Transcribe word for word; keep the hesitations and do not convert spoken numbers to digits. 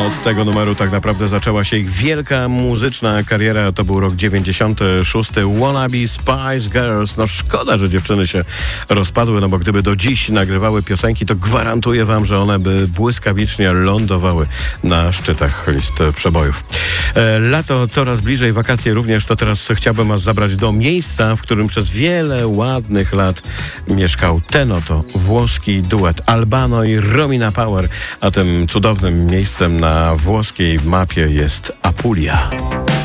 Od tego numeru tak naprawdę zaczęła się ich wielka muzyczna kariera. To był rok dziewięćdziesiąty szósty. Wannabe Spice Girls. No szkoda, że dziewczyny się rozpadły, no bo gdyby do dziś nagrywały piosenki, to gwarantuję wam, że one by błyskawicznie lądowały na szczytach list przebojów. E, lato coraz bliżej, wakacje również, to teraz chciałbym was zabrać do miejsca, w którym przez wiele ładnych lat mieszkał ten oto włoski duet Albano i Romina Power, a tym cudownym miejscem na włoskiej mapie jest Apulia.